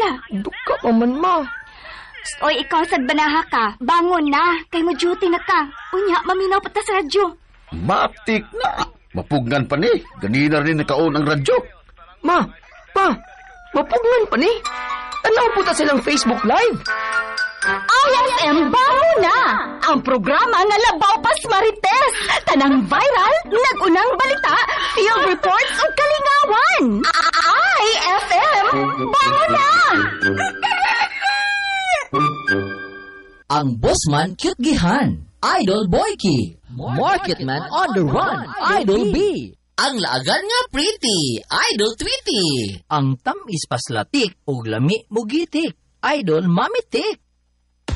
Duka pa man, ma. Oy, ikaw sad banaha ka. Bangon na. Kay mo duty na ka. Unya, maminaw pa ta sa radyo. Matik na. Mapugnan pa ni. Ganina rin nakaon ang radyo. Ma, pa, mapugnan pa ni. Tanaw po ta silang Facebook Live. IFM Bango na! Ang programa nga labaw pas marites. Tanang viral, nagunang balita, field reports o kalingawan. IFM Bango na! Ang bossman cute gihan, Idol Boyki. Marketman on the run, Idol B. Ang laagan nga pretty, Idol Tweety. Ang tamis paslatik o lami mugitik, Idol Mamitik.